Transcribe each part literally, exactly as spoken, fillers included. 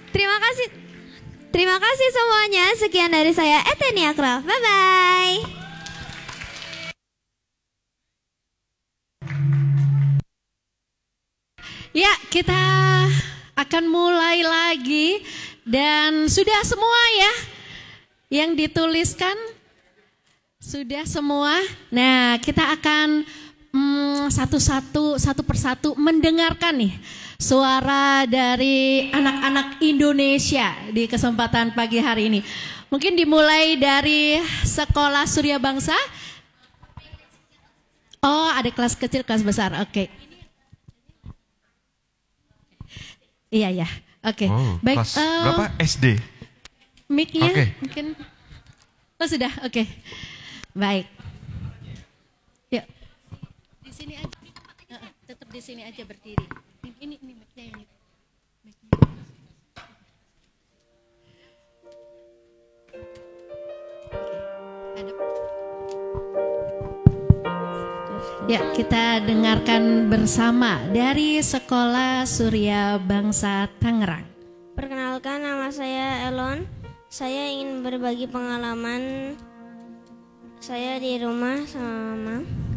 Terima kasih. Terima kasih semuanya. Sekian dari saya Etenia Craft. Bye bye. Ya, kita akan mulai lagi dan sudah semua ya yang dituliskan sudah semua. Nah, kita akan hmm, satu-satu, satu persatu mendengarkan nih suara dari anak-anak Indonesia di kesempatan pagi hari ini. Mungkin dimulai dari Sekolah Surya Bangsa. Oh, ada kelas kecil, kelas besar. Oke. Okay. Iya ya, oke. Okay. Oh, baik. Kelas Uh, berapa? S D. Mic-nya okay. mungkin. Oh sudah, oke. Okay. Baik. Yuk. Di sini aja. Uh, tetap di sini aja berdiri. Ini ini mic-nya ini. Ya, kita dengarkan bersama dari Sekolah Surya Bangsa Tangerang. Perkenalkan, nama saya Elon. Saya ingin berbagi pengalaman saya di rumah sama mama.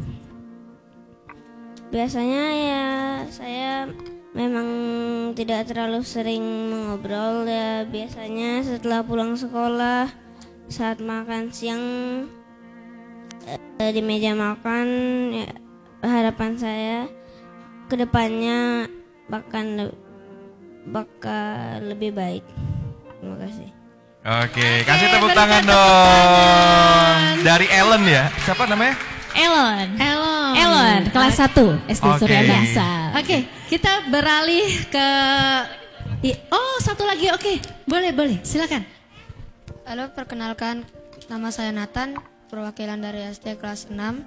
Biasanya ya saya memang tidak terlalu sering mengobrol ya. Biasanya setelah pulang sekolah, saat makan siang eh, di meja makan ya, harapan saya kedepannya bahkan bakal lebih baik. Terima kasih. Oke, kasih tepuk tangan dong. Dari Ellen ya. Siapa namanya? Elon. Elon. Elon, kelas satu S D Oke. Surya Bangsa. Oke, kita beralih ke oh, satu lagi. Oke, boleh, boleh. Silakan. Halo, perkenalkan, nama saya Nathan, perwakilan dari S D kelas enam.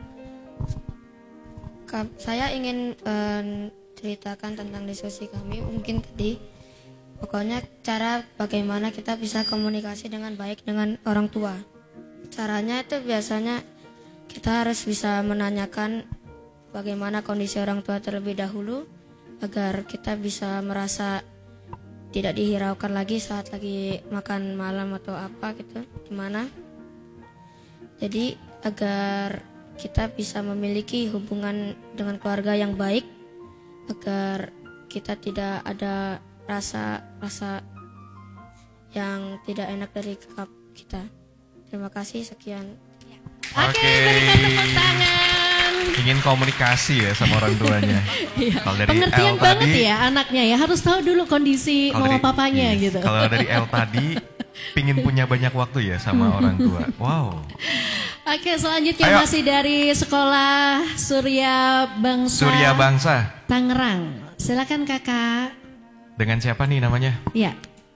Ka- Saya ingin eh, ceritakan tentang diskusi kami mungkin tadi. Pokoknya cara bagaimana kita bisa komunikasi dengan baik dengan orang tua. Caranya itu biasanya kita harus bisa menanyakan bagaimana kondisi orang tua terlebih dahulu agar kita bisa merasa tidak dihiraukan lagi saat lagi makan malam atau apa gitu, gimana. Jadi agar kita bisa memiliki hubungan dengan keluarga yang baik, agar kita tidak ada rasa-rasa yang tidak enak dari kita. Terima kasih, sekian. Oke, Oke. berikan tepuk tangan. Ingin komunikasi ya sama orang tuanya. Iya. Kalau dari Pengertian L banget tadi, ya anaknya ya, harus tahu dulu kondisi kalau mama dari- papanya iya. gitu. Kalau dari L tadi, pingin punya banyak waktu ya sama orang tua. Wow. Oke, selanjutnya Ayo. masih dari Sekolah Surya Bangsa Surya Bangsa. Tangerang. Silakan kakak. Dengan siapa nih namanya? Ya.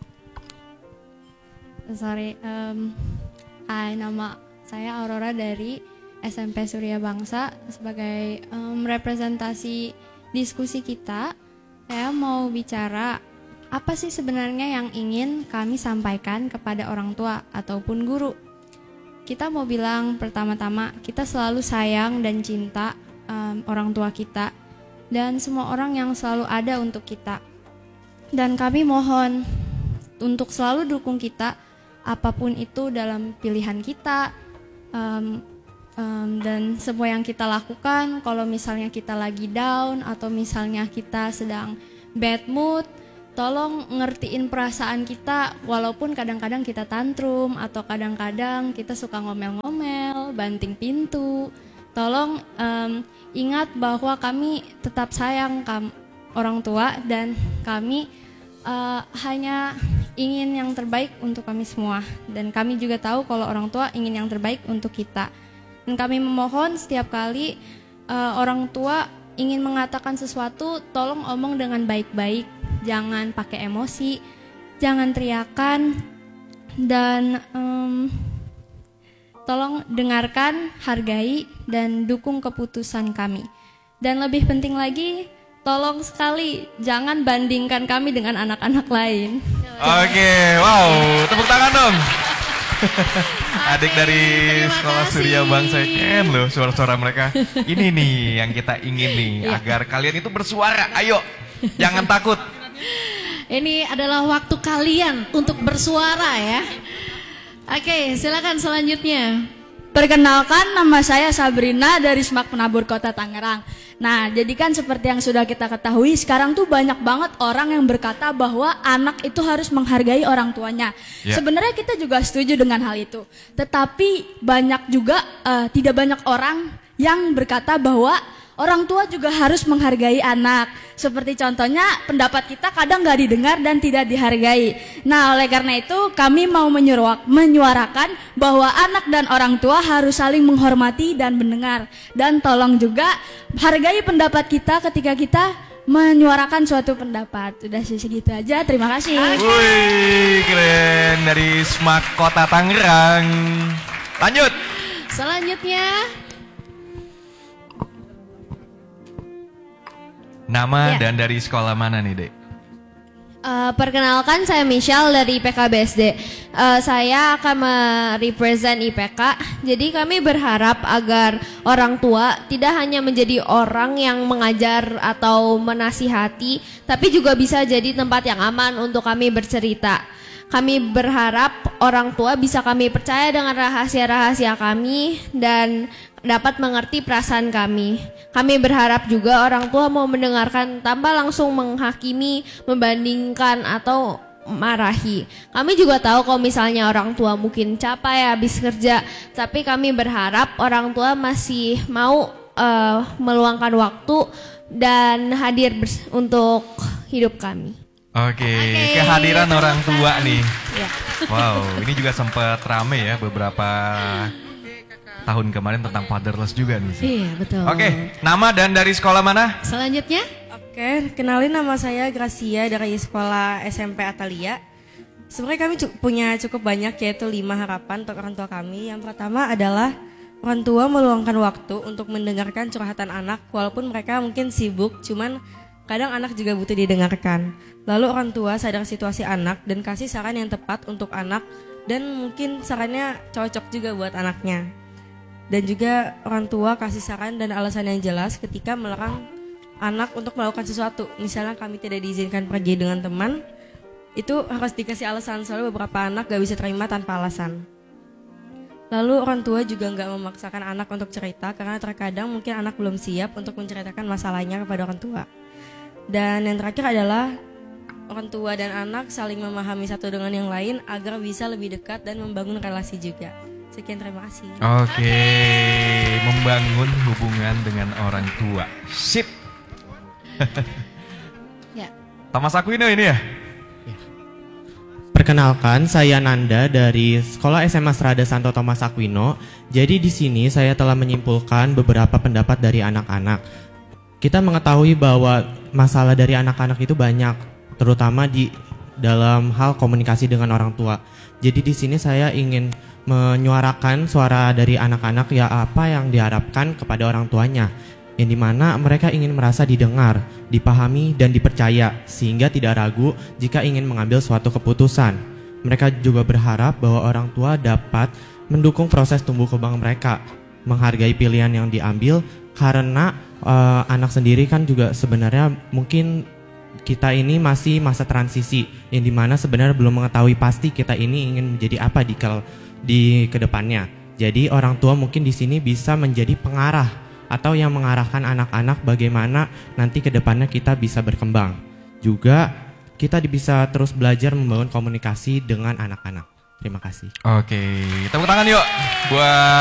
Sorry, um, hai, nama saya Aurora dari S M P Surya Bangsa. Sebagai um, representasi diskusi kita, saya mau bicara apa sih sebenarnya yang ingin kami sampaikan kepada orang tua ataupun guru. Kita mau bilang pertama-tama, kita selalu sayang dan cinta um, orang tua kita dan semua orang yang selalu ada untuk kita. Dan kami mohon untuk selalu dukung kita apapun itu dalam pilihan kita, um, um, dan semua yang kita lakukan. Kalau misalnya kita lagi down atau misalnya kita sedang bad mood, tolong ngertiin perasaan kita, walaupun kadang-kadang kita tantrum atau kadang-kadang kita suka ngomel-ngomel, banting pintu. Tolong um, ingat bahwa kami tetap sayang kam orang tua dan kami uh, hanya ingin yang terbaik untuk kami semua. Dan kami juga tahu kalau orang tua ingin yang terbaik untuk kita. Dan kami memohon setiap kali uh, orang tua ingin mengatakan sesuatu, tolong omong dengan baik-baik, jangan pakai emosi, jangan teriakan, dan um, tolong dengarkan, hargai, dan dukung keputusan kami. Dan lebih penting lagi, tolong sekali jangan bandingkan kami dengan anak-anak lain. Oke, wow, tepuk tangan dong. Adik dari terima Sekolah kasih. Surya Bangsa, keren loh suara-suara mereka. Ini nih yang kita ingin nih, Iya. agar kalian itu bersuara. Ayo, jangan takut. Ini adalah waktu kalian untuk bersuara ya. Oke, silakan selanjutnya. Perkenalkan, nama saya Sabrina dari Semak Penabur Kota Tangerang. Nah, jadi kan seperti yang sudah kita ketahui, sekarang tuh banyak banget orang yang berkata bahwa anak itu harus menghargai orang tuanya. Yeah. Sebenarnya kita juga setuju dengan hal itu. Tetapi banyak juga, uh, tidak banyak orang yang berkata bahwa orang tua juga harus menghargai anak. Seperti contohnya pendapat kita kadang gak didengar dan tidak dihargai. Nah, oleh karena itu kami mau menyuruak, menyuarakan bahwa anak dan orang tua harus saling menghormati dan mendengar. Dan tolong juga hargai pendapat kita ketika kita menyuarakan suatu pendapat. Sudah segitu aja, terima kasih. Wih, keren, dari Semak Kota Tangerang. Lanjut. Selanjutnya. Nama Ya. dan dari sekolah mana nih, Dek? Uh, perkenalkan, saya Michelle dari I P K B S D. Uh, saya akan merepresent I P K. Jadi kami berharap agar orang tua tidak hanya menjadi orang yang mengajar atau menasihati, tapi juga bisa jadi tempat yang aman untuk kami bercerita. Kami berharap orang tua bisa kami percaya dengan rahasia-rahasia kami dan dapat mengerti perasaan kami. Kami berharap juga orang tua mau mendengarkan tanpa langsung menghakimi, membandingkan atau marahi. Kami juga tahu kalau misalnya orang tua mungkin capek habis kerja, tapi kami berharap orang tua masih mau uh, meluangkan waktu dan hadir untuk hidup kami. Oke, Oke, kehadiran tepuk orang tua tangan. nih. Ya. Wow, ini juga sempat rame ya beberapa tahun kemarin tentang fatherless juga nih. Iya, betul. Oke, nama dan dari sekolah mana? Selanjutnya. Oke, kenalin nama saya Gracia dari sekolah S M P Atalia. Sebenarnya kami cu- punya cukup banyak, yaitu lima harapan untuk orang tua kami. Yang pertama adalah orang tua meluangkan waktu untuk mendengarkan curhatan anak, walaupun mereka mungkin sibuk, cuman kadang anak juga butuh didengarkan. Lalu orang tua sadar situasi anak dan kasih saran yang tepat untuk anak, dan mungkin sarannya cocok juga buat anaknya. Dan juga orang tua kasih saran dan alasan yang jelas ketika melarang anak untuk melakukan sesuatu. Misalnya kami tidak diizinkan pergi dengan teman, itu harus dikasih alasan, soalnya beberapa anak gak bisa terima tanpa alasan. Lalu orang tua juga gak memaksakan anak untuk cerita, karena terkadang mungkin anak belum siap untuk menceritakan masalahnya kepada orang tua. Dan yang terakhir adalah orang tua dan anak saling memahami satu dengan yang lain agar bisa lebih dekat dan membangun relasi juga. Sekian, terima kasih. Oke, membangun hubungan dengan orang tua. Sip. Ya. Thomas Aquino ini ya? Perkenalkan, saya Nanda dari Sekolah S M A Strada Santo Thomas Aquino. Jadi di sini saya telah menyimpulkan beberapa pendapat dari anak-anak. Kita mengetahui bahwa masalah dari anak-anak itu banyak, terutama di dalam hal komunikasi dengan orang tua. Jadi di sini saya ingin menyuarakan suara dari anak-anak, ya apa yang diharapkan kepada orang tuanya, yang dimana mereka ingin merasa didengar, dipahami dan dipercaya, sehingga tidak ragu jika ingin mengambil suatu keputusan. Mereka juga berharap bahwa orang tua dapat mendukung proses tumbuh kembang mereka, menghargai pilihan yang diambil, karena uh, anak sendiri kan juga sebenarnya mungkin kita ini masih masa transisi, yang dimana sebenarnya belum mengetahui pasti kita ini ingin menjadi apa di kel di kedepannya. Jadi orang tua mungkin di sini bisa menjadi pengarah atau yang mengarahkan anak-anak bagaimana nanti kedepannya kita bisa berkembang. Juga kita bisa terus belajar membangun komunikasi dengan anak-anak. Terima kasih. Oke, tepuk tangan yuk buat